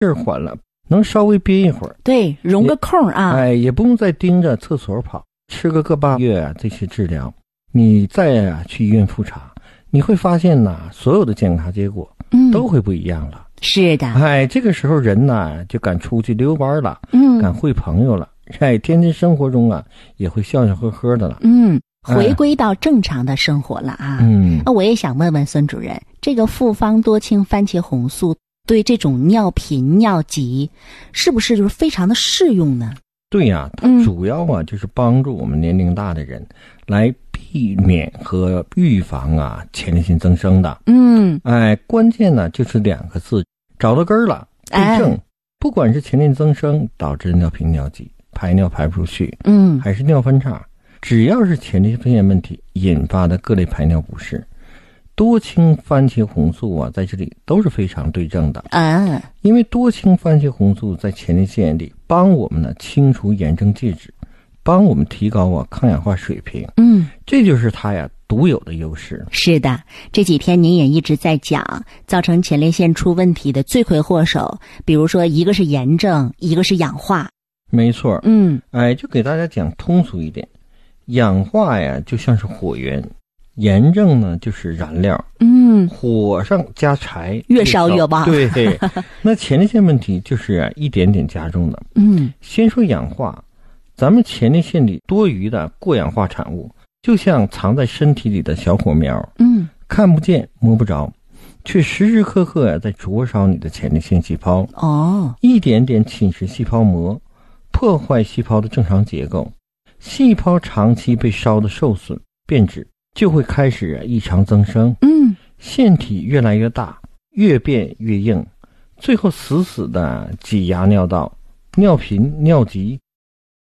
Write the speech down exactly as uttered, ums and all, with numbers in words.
劲儿缓了，能稍微憋一会儿， 对，容个空啊， 哎，也不用再盯着厕所跑，吃个个把月啊，这些治疗，你再啊去医院复查，你会发现呐，所有的检查结果都会不一样了。 嗯、是的， 哎，这个时候人呐就敢出去溜弯了， 嗯， 敢会朋友了，哎，天天生活中啊也会笑笑呵呵的了， 嗯。回归到正常的生活了啊！ 嗯， 那我也想问问孙主任，这个复方多氢番茄红素对这种尿频、尿急，是不是就是非常的适用呢？ 对呀、啊，它主要啊、嗯、就是帮助我们年龄大的人来避免和预防啊前列腺增生的。 嗯， 哎，关键呢就是两个字，找到根儿了，对症。哎、不管是前列腺增生导致尿频、尿急、排尿排不出去， 嗯， 还是尿分叉。只要是前列腺问题引发的各类排尿不适，多氢番茄红素啊，在这里都是非常对症的啊。 因为多氢番茄红素在前列腺里帮我们呢清除炎症介质，帮我们提高啊抗氧化水平。 嗯， 这就是它呀独有的优势。 是的，这几天您也一直在讲，造成前列腺出问题的罪魁祸首，比如说一个是炎症，一个是氧化。 没错， 嗯， 哎，就给大家讲通俗一点。氧化呀就像是火源，炎症呢就是燃料， 嗯， 火上加柴越烧越旺。 对，那前列腺问题就是啊一点点加重的。 嗯， 先说氧化，咱们前列腺里多余的过氧化产物，就像藏在身体里的小火苗， 嗯， 看不见摸不着，却时时刻刻呀在灼烧你的前列腺细胞。 哦， 一点点侵蚀细胞膜，破坏细胞的正常结构。细胞长期被烧得受损变质，就会开始、啊、异常增生。 嗯， 腺体越来越大，越变越硬，最后死死的挤压尿道，尿频、尿急、